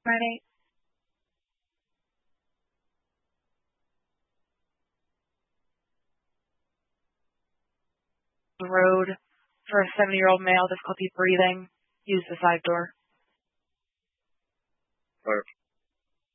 Ready. The road for a 70-year-old male, difficulty breathing. Use the side door.